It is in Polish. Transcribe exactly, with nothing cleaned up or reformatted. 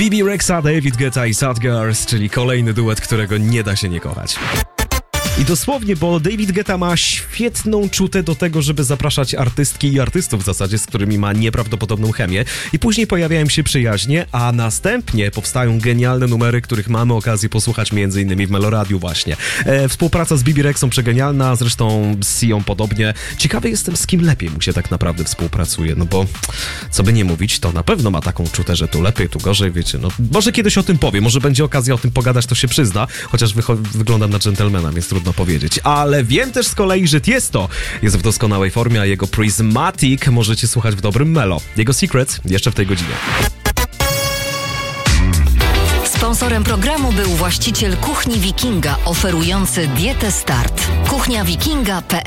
B B Rexa, David Guetta i Sad Girls, czyli kolejny duet, którego nie da się nie kochać. I dosłownie, bo David Guetta ma świetną czutę do tego, żeby zapraszać artystki i artystów w zasadzie, z którymi ma nieprawdopodobną chemię. I później pojawiają się przyjaźnie, a następnie powstają genialne numery, których mamy okazję posłuchać między innymi w Meloradiu właśnie. E, współpraca z B B Rexą przegenialna, zresztą z Sią podobnie. Ciekawy jestem, z kim lepiej mu się tak naprawdę współpracuje, no bo co by nie mówić, to na pewno ma taką czutę, że tu lepiej, tu gorzej, wiecie, no może kiedyś o tym powie, może będzie okazja o tym pogadać, to się przyzna, chociaż wycho- wyglądam na dżentelmena, więc trudno powiedzieć, ale wiem też z kolei, że Tiesto jest w doskonałej formie, a jego Prismatic możecie słuchać w dobrym melo. Jego Secrets jeszcze w tej godzinie. Sponsorem programu był właściciel Kuchni Wikinga, oferujący dietę Start. kuchnia wikinga kropka p